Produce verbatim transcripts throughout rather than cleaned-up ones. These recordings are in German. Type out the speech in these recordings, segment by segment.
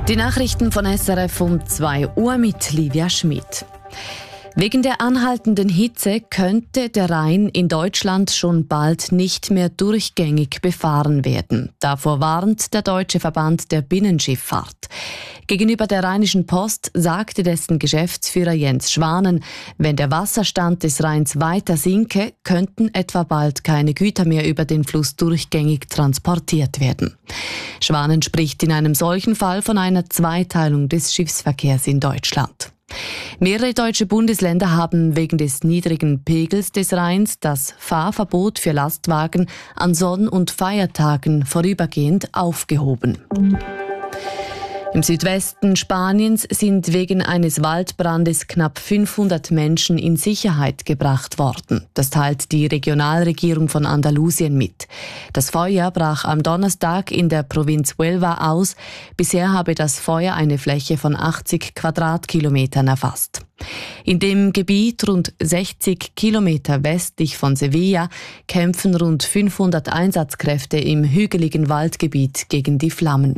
Die Nachrichten von S R F um zwei Uhr mit Livia Schmid. Wegen der anhaltenden Hitze könnte der Rhein in Deutschland schon bald nicht mehr durchgängig befahren werden. Davor warnt der Deutsche Verband der Binnenschifffahrt. Gegenüber der Rheinischen Post sagte dessen Geschäftsführer Jens Schwanen, wenn der Wasserstand des Rheins weiter sinke, könnten etwa bald keine Güter mehr über den Fluss durchgängig transportiert werden. Schwanen spricht in einem solchen Fall von einer Zweiteilung des Schiffsverkehrs in Deutschland. Mehrere deutsche Bundesländer haben wegen des niedrigen Pegels des Rheins das Fahrverbot für Lastwagen an Sonn- und Feiertagen vorübergehend aufgehoben. Im Südwesten Spaniens sind wegen eines Waldbrandes knapp fünfhundert Menschen in Sicherheit gebracht worden. Das teilt die Regionalregierung von Andalusien mit. Das Feuer brach am Donnerstag in der Provinz Huelva aus. Bisher habe das Feuer eine Fläche von achtzig Quadratkilometern erfasst. In dem Gebiet rund sechzig Kilometer westlich von Sevilla kämpfen rund fünfhundert Einsatzkräfte im hügeligen Waldgebiet gegen die Flammen.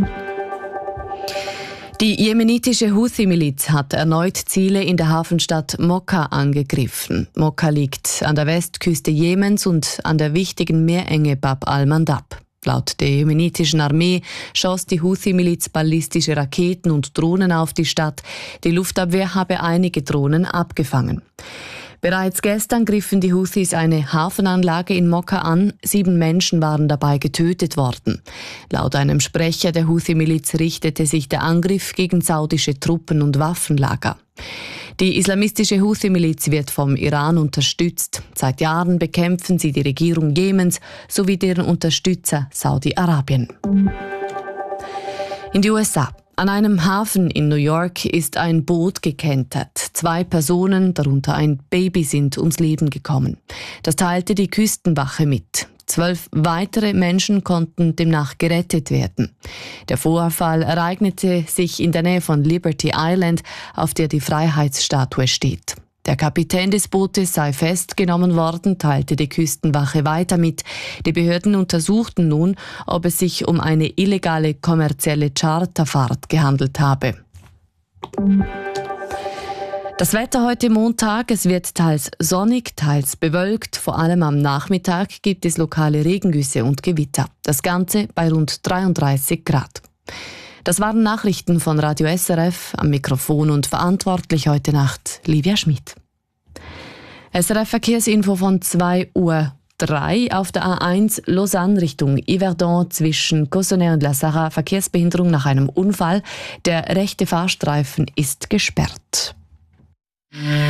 Die jemenitische Houthi-Miliz hat erneut Ziele in der Hafenstadt Mokka angegriffen. Mokka liegt an der Westküste Jemens und an der wichtigen Meerenge Bab al-Mandab. Laut der jemenitischen Armee schoss die Houthi-Miliz ballistische Raketen und Drohnen auf die Stadt. Die Luftabwehr habe einige Drohnen abgefangen. Bereits gestern griffen die Houthis eine Hafenanlage in Mokka an. Sieben Menschen waren dabei getötet worden. Laut einem Sprecher der Houthi-Miliz richtete sich der Angriff gegen saudische Truppen und Waffenlager. Die islamistische Houthi-Miliz wird vom Iran unterstützt. Seit Jahren bekämpfen sie die Regierung Jemens sowie deren Unterstützer Saudi-Arabien. In die U S A. An einem Hafen in New York ist ein Boot gekentert. Zwei Personen, darunter ein Baby, sind ums Leben gekommen. Das teilte die Küstenwache mit. Zwölf weitere Menschen konnten demnach gerettet werden. Der Vorfall ereignete sich in der Nähe von Liberty Island, auf der die Freiheitsstatue steht. Der Kapitän des Bootes sei festgenommen worden, teilte die Küstenwache weiter mit. Die Behörden untersuchten nun, ob es sich um eine illegale kommerzielle Charterfahrt gehandelt habe. Das Wetter heute Montag, es wird teils sonnig, teils bewölkt. Vor allem am Nachmittag gibt es lokale Regengüsse und Gewitter. Das Ganze bei rund dreiunddreißig Grad. Das waren Nachrichten von Radio S R F. Am Mikrofon und verantwortlich heute Nacht Livia Schmid. S R F-Verkehrsinfo von zwei Uhr drei auf der A eins Lausanne Richtung Yverdon zwischen Cossonay und La Sarraz. Verkehrsbehinderung nach einem Unfall. Der rechte Fahrstreifen ist gesperrt.